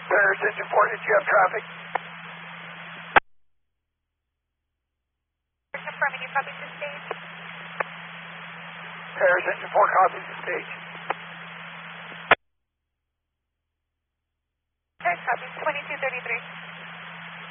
Paris Engine 4, did you have traffic? Confirming you copies the stage. Paris Engine 4 copies the stage. Paris copies 2233.